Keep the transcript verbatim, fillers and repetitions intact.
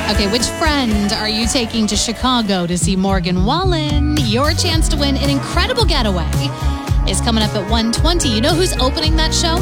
Okay, which friend are you taking to Chicago to see Morgan Wallen? Your chance to win an incredible getaway is coming up at one twenty. You know who's opening that show?